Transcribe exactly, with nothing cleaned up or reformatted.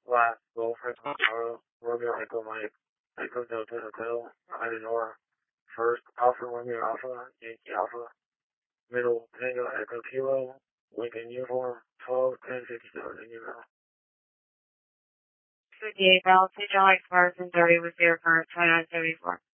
Last, Golf Echo Charlie, Romeo Echo Mike, Echo Delta Hotel, Idenora. First, Alpha Romeo Alpha, Yankee Alpha. Middle, Tango Echo Kilo, Lincoln Uniform, twelve ten fifty-seven in your fifty-eight Bell, two July Sparks and thirty with zero current, twenty-nine seventy-four.